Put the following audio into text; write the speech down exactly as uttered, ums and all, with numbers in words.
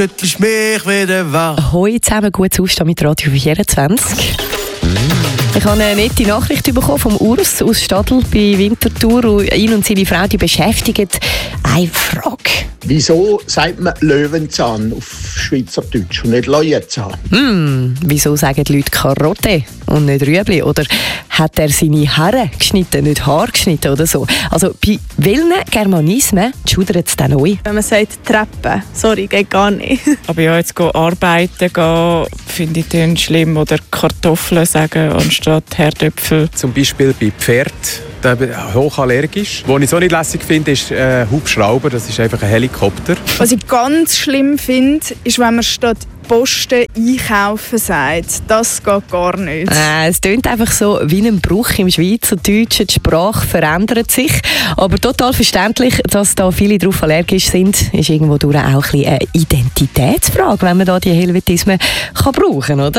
schüttelst mich wieder wach. Ahoi zusammen, gutes Aufstehen mit Radio vierundzwanzig. Ich habe eine nette Nachricht bekommen vom Urs aus Stadl bei Winterthur. Und ihn und seine Frau die beschäftigen eine Frage. Wieso sagt man Löwenzahn auf Schweizerdeutsch und nicht Löwenzahn? Hm, wieso sagen die Leute Karotte und nicht Rüebli? Oder hat er seine Haare geschnitten, nicht Haar geschnitten oder so? Also bei welchen Germanismen schudert es dann neu? Wenn man sagt Treppe, sorry, geht gar nicht. Aber ja, jetzt go arbeiten gehen, finde ich dann schlimm. Oder Kartoffeln sagen anstatt Herdöpfel. Zum Beispiel bei Pferd, da bin ich hochallergisch. Was ich so nicht lässig finde, ist äh, Hubschrauber. Das ist einfach ein Helikopter. Was ich ganz schlimm finde, ist, wenn man statt Posten einkaufen sagt. Das geht gar nicht. Äh, es klingt einfach so wie ein Bruch im Schweizerdeutschen. Die Sprache verändert sich. Aber total verständlich, dass da viele darauf allergisch sind, ist irgendwo durch auch ein bisschen eine Identitätsfrage, wenn man da die Helvetismen kann brauchen kann, oder?